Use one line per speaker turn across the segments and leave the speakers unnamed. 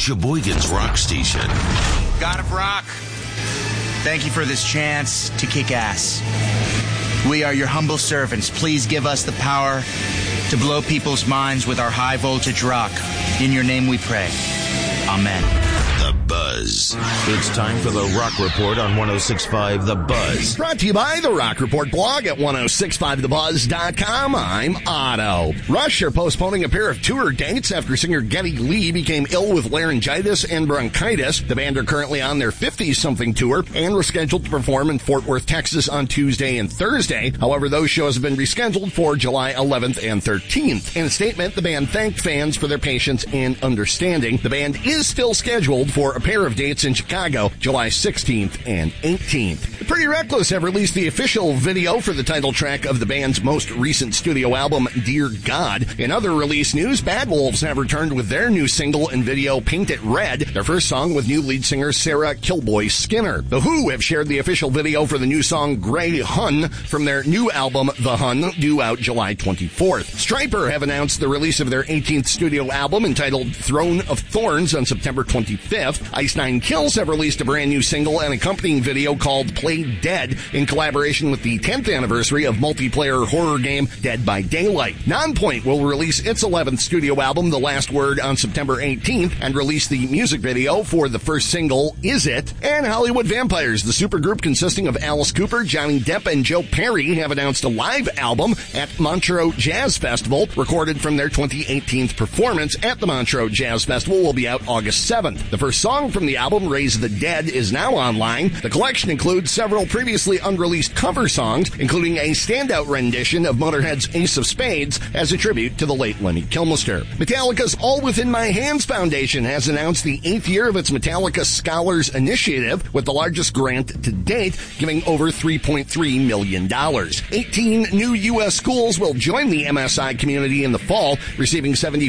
Sheboygan's rock station.
God of Rock, thank you for this chance to kick ass. We are your humble servants. Please give us the power to blow people's minds with our high voltage rock. In your name we pray. Amen.
The Buzz. It's time for the Rock Report on 106.5 The Buzz.
Brought to you by the Rock Report blog at 1065thebuzz.com. I'm Otto. Rush are postponing a pair of tour dates after singer Geddy Lee became ill with laryngitis and bronchitis. The band are currently on their 50-something tour and were scheduled to perform in Fort Worth, Texas on Tuesday and Thursday. However, those shows have been rescheduled for July 11th and 13th. In a statement, the band thanked fans for their patience and understanding. The band is still scheduled for a pair of dates in Chicago, July 16th and 18th. The Pretty Reckless have released the official video for the title track of the band's most recent studio album, Dear God. In other release news, Bad Wolves have returned with their new single and video, Paint It Red, their first song with new lead singer Sarah Killboy Skinner. The Who have shared the official video for the new song Grey Hun from their new album, The Hun, due out July 24th. Stryper have announced the release of their 18th studio album entitled Throne of Thorns on September 25th. Ice Nine Kills have released a brand new single and accompanying video called Play Dead in collaboration with the 10th anniversary of multiplayer horror game Dead by Daylight. Nonpoint will release its 11th studio album, The Last Word, on September 18th and release the music video for the first single, Is It? And Hollywood Vampires, the supergroup consisting of Alice Cooper, Johnny Depp, and Joe Perry, have announced a live album at Montreux Jazz Festival. Recorded from their 2018 performance at the Montreux Jazz Festival will be out August 7th. The first song from the album, Raise the Dead, is now online. The collection includes several previously unreleased cover songs, including a standout rendition of Motorhead's Ace of Spades as a tribute to the late Lemmy Kilmister. Metallica's All Within My Hands Foundation has announced the 8th year of its Metallica Scholars Initiative, with the largest grant to date, giving over $3.3 million. 18 new U.S. schools will join the MSI community in the fall, receiving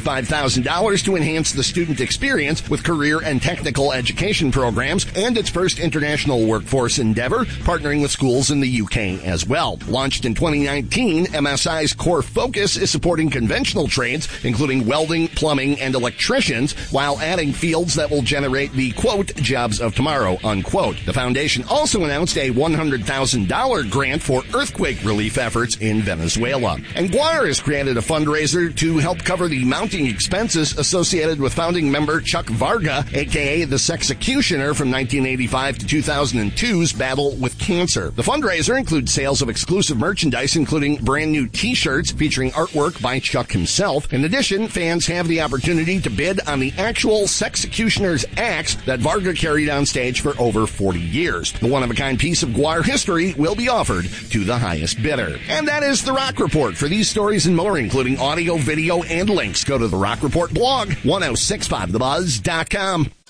$75,000 to enhance the student experience with career and technical education programs, and its first international workforce endeavor, partnering with schools in the UK as well. Launched in 2019, MSI's core focus is supporting conventional trades, including welding, plumbing, and electricians, while adding fields that will generate the, quote, jobs of tomorrow, unquote. The foundation also announced a $100,000 grant for earthquake relief efforts in Venezuela. And GWAR has created a fundraiser to help cover the mounting expenses associated with founding member Chuck Varga, aka the Sexecutioner, from 1985 to 2002's battle with cancer. The fundraiser includes sales of exclusive merchandise, including brand new t-shirts featuring artwork by Chuck himself. In addition, fans have the opportunity to bid on the actual Sexecutioner's axe that Varga carried on stage for over 40 years. The one-of-a-kind piece of GWAR history will be offered to the highest bidder. And that is the Rock Report. For these stories and more, including audio, video, and links, go to the Rock Report blog, 1065thebuzz.com.